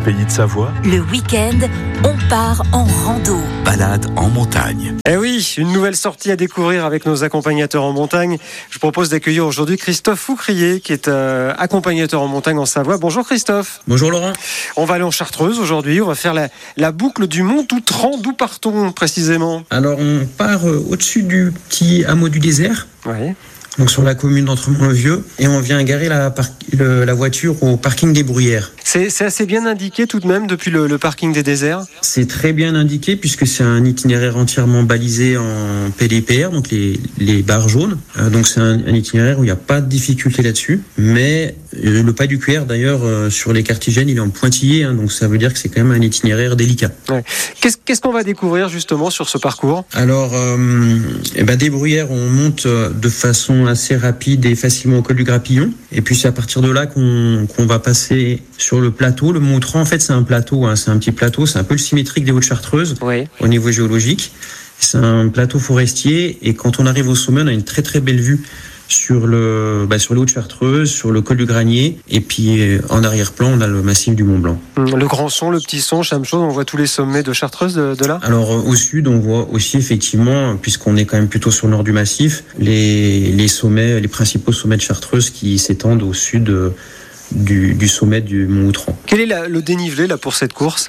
Pays de Savoie, Le week-end, on part en rando. balade en montagne. Eh oui, une nouvelle sortie à découvrir avec nos accompagnateurs en montagne. Je propose d'accueillir aujourd'hui Christophe Foucrier, qui est accompagnateur en montagne en Savoie. Bonjour Christophe. Bonjour Laurent. On va aller en Chartreuse aujourd'hui. On va faire la boucle du Mont Outran. D'où partons précisément? Alors on part au-dessus du petit hameau du désert, Oui. donc sur la commune d'Entremont-le-Vieux, et on vient garer la voiture au parking des Bruyères. C'est assez bien indiqué tout de même depuis le parking des déserts. C'est très bien indiqué puisque c'est un itinéraire entièrement balisé en PDPR, donc les barres jaunes. Donc c'est un itinéraire où il n'y a pas de difficulté là-dessus. Mais le pas du QR d'ailleurs sur les cartigènes, il est en pointillé, donc ça veut dire que c'est quand même un itinéraire délicat. Ouais. Qu'est-ce qu'on va découvrir justement sur ce parcours? Alors, des Bruyères, on monte de façon assez rapide et facilement au col du Grappillon. Et puis c'est à partir de là qu'on va passer sur le plateau. Le Mont Outran, en fait, c'est un plateau, c'est un petit plateau, c'est un peu le symétrique des Hautes-Chartreuses Oui. au niveau géologique. C'est un plateau forestier et quand on arrive au sommet, on a une très très belle vue sur les Hautes-Chartreuses, sur le col du Granier, et puis en arrière-plan, on a le massif du Mont Blanc. Le Grand Son, le Petit Son, Chamechaude, on voit tous les sommets de Chartreuse de là? Alors au sud, on voit aussi effectivement, puisqu'on est quand même plutôt sur le nord du massif, les sommets, les principaux sommets de Chartreuse qui s'étendent au sud du sommet du Mont Outran. Quel est le dénivelé là pour cette course?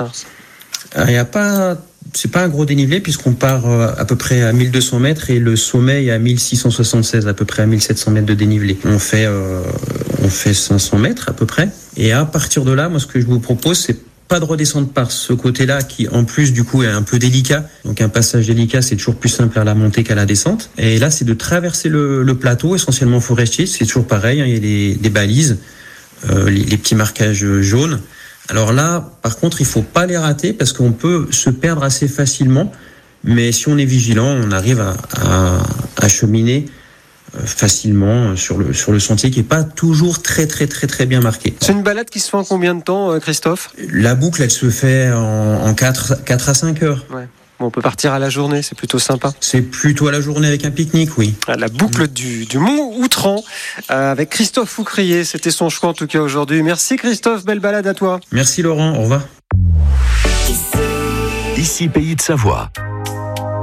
C'est pas un gros dénivelé puisqu'on part à peu près à 1200 mètres et le sommet est à 1676, à peu près à 1700 mètres de dénivelé. On fait 500 mètres à peu près. Et à partir de là, moi ce que je vous propose, c'est pas de redescendre par ce côté-là qui en plus du coup est un peu délicat. Donc un passage délicat, c'est toujours plus simple à la montée qu'à la descente. Et là, c'est de traverser le plateau essentiellement forestier. C'est toujours pareil, il y a des balises, les petits marquages jaunes. Alors là, par contre, il faut pas les rater parce qu'on peut se perdre assez facilement. Mais si on est vigilant, on arrive à cheminer facilement sur le sentier qui est pas toujours très très très très bien marqué. C'est une balade qui se fait en combien de temps, Christophe? La boucle, elle se fait en 4 à 5 heures. Ouais. Bon, on peut partir à la journée, c'est plutôt sympa. C'est plutôt à la journée avec un pique-nique, oui. La boucle du Mont Outran avec Christophe Foucrier, c'était son choix en tout cas aujourd'hui. Merci Christophe, belle balade à toi. Merci Laurent, au revoir. Ici Pays de Savoie.